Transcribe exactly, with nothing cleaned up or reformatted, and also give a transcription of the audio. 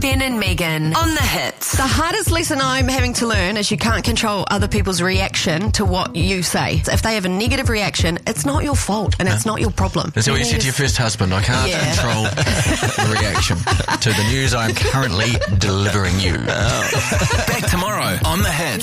Ben and Megan on the hits. The hardest lesson I'm having to learn is you can't control other people's reaction to what you say. If they have a negative reaction, it's not your fault and it's not your problem. Is that what you said to your first husband? I can't Yeah. control the reaction to the news I am currently delivering you. Back tomorrow on the hits.